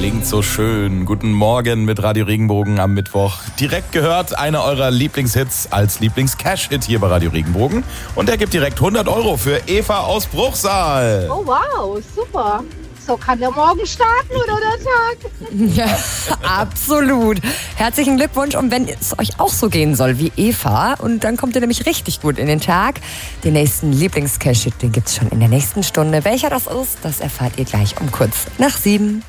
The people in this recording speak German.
klingt so schön. Guten Morgen mit Radio Regenbogen am Mittwoch. Direkt gehört einer eurer Lieblingshits als Lieblings-Cash-Hit hier bei Radio Regenbogen. Und er gibt direkt 100 € für Eva aus Bruchsal. Oh wow, super. So kann der Morgen starten oder der Tag. Ja, absolut. Herzlichen Glückwunsch. Und wenn es euch auch so gehen soll wie Eva, und dann kommt ihr nämlich richtig gut in den Tag. Den nächsten Lieblings-Cash-Hit, den gibt's schon in der nächsten Stunde. Welcher das ist, das erfahrt ihr gleich um kurz nach 7.